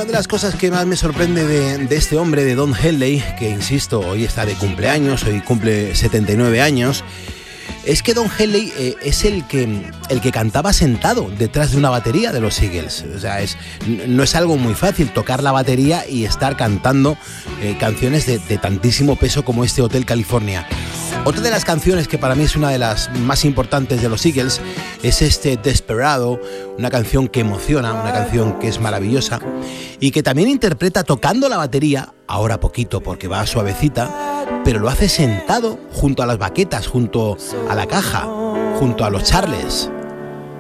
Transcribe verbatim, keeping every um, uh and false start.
una de las cosas que más me sorprende de, de este hombre, de Don Henley, que insisto, hoy está de cumpleaños, hoy cumple setenta y nueve años, es que Don Henley eh, es el que, el que cantaba sentado detrás de una batería de los Eagles. O sea, es, no es algo muy fácil tocar la batería y estar cantando eh, canciones de, de tantísimo peso como este Hotel California. Otra de las canciones que para mí es una de las más importantes de los Eagles es este Desperado, una canción que emociona, una canción que es maravillosa y que también interpreta tocando la batería, ahora poquito porque va suavecita, pero lo hace sentado junto a las baquetas, junto a la caja, junto a los charles.